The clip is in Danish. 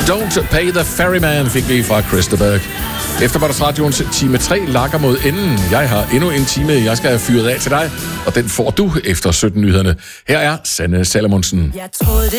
Don't Pay the Ferryman fik vi fra Christerberg. Efterbarnsradioens time 3 lakker mod enden. Jeg har endnu en time, jeg skal have fyret af til dig, og den får du efter 17 nyhederne. Her er Sanne Salomonsen. Jeg troede,